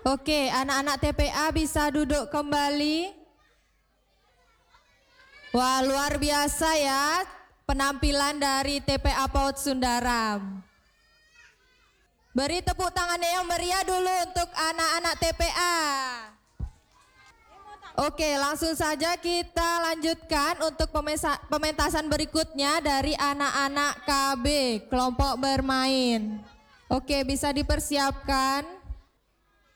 Oke, anak-anak TPA bisa duduk kembali. Wah, luar biasa ya penampilan dari TPA PAUD Sundaram. Beri tepuk tangannya yang meriah dulu untuk anak-anak TPA. Oke, langsung saja kita lanjutkan untuk pementasan berikutnya dari anak-anak KB, kelompok bermain. Oke, bisa dipersiapkan.